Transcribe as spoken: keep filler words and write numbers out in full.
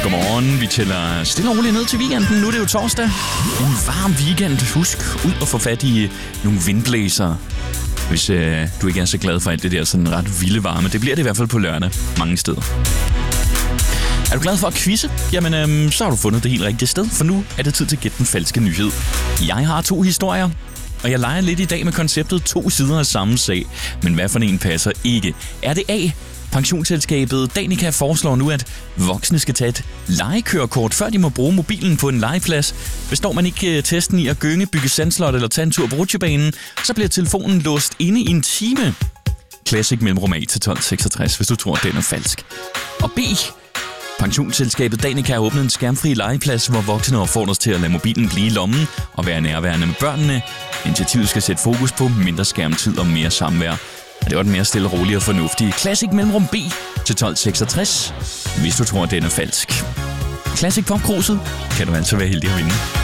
Godmorgen. Vi tæller stille og roligt ned til weekenden. Nu er det jo torsdag. En varm weekend. Husk ud og få fat i nogle vindblæser. Hvis øh, du ikke er så glad for alt det der sådan ret vilde varme. Det bliver det i hvert fald på lørdag mange steder. Er du glad for at quizze? Jamen, øhm, så har du fundet det helt rigtige sted. For nu er det tid til at gætte den falske nyhed. Jeg har to historier. Og jeg leger lidt i dag med konceptet to sider af samme sag. Men hvad for en passer ikke? Er det A? Pensionsselskabet Danica foreslår nu, at voksne skal tage et legekørekort, før de må bruge mobilen på en legeplads. Består man ikke testen i at gynge, bygge sandslot eller tage en tur på rutsjebanen, så bliver telefonen låst inde i en time. Classic mellemrum A til tolv seksogtres, hvis du tror, den er falsk. Og B. Pensionsselskabet Danica har åbnet en skærmfri legeplads, hvor voksne opfordres til at lade mobilen blive i lommen og være nærværende med børnene. Initiativet skal sætte fokus på mindre skærmtid og mere samvær. Og det var den mere stille, rolige og fornuftige Classic mellemrum B til tolv seksogtres, hvis du tror, den er falsk. Classic Popkruset kan du altså være heldig at vinde.